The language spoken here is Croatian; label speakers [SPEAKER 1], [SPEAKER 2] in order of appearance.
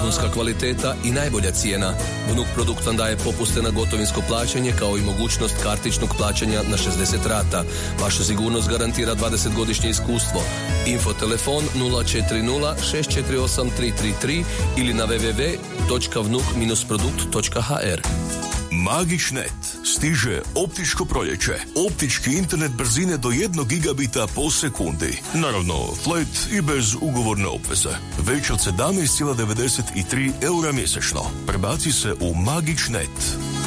[SPEAKER 1] vrhunska kvaliteta i najbolja cijena. Vnuk Produkt vam daje popuste na gotovinsko plaćanje kao i mogućnost kartičnog plaćanja na 60 rata. Vaša sigurnost garantira 20-godišnje iskustvo. Info telefon 040 648 333 ili na www.vnuk-produkt.hr.
[SPEAKER 2] Magičnet. Stiže optičko proljeće. Optički internet brzine do 1 gigabita po sekundi. Naravno, flat i bez ugovorne obveze. Već od 17,93 € mjesečno. Prebaci se u Magičnet.